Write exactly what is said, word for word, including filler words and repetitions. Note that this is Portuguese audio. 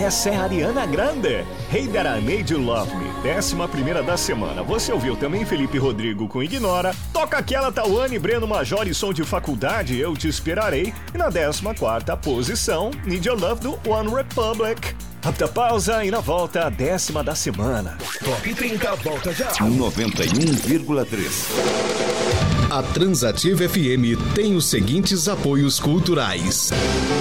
Essa é a Ariana Grande. Hey That I Made You Love Me, décima primeira da semana. Você ouviu também Felipe Rodrigo com Ignora. Toca aquela Tawane, Breno Major e Som de Faculdade, Eu Te Esperarei. E na décima quarta posição, Need Your Love do One Republic. Rápida pausa e na volta, a décima da semana. Top trinta, volta já. noventa e um vírgula três. A Transativa F M tem os seguintes apoios culturais.